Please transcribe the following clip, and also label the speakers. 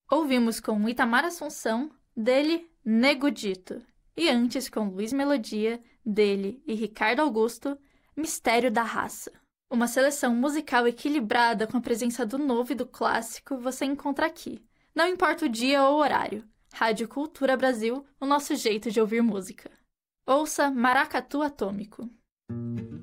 Speaker 1: Ouvimos com Itamar Assunção, dele, Nego Dito. E antes com Luiz Melodia, dele e Ricardo Augusto, Mistério da Raça. Uma seleção musical equilibrada com a presença do novo e do clássico você encontra aqui. Não importa o dia ou o horário. Rádio Cultura Brasil, o nosso jeito de ouvir música. Ouça Maracatu Atômico.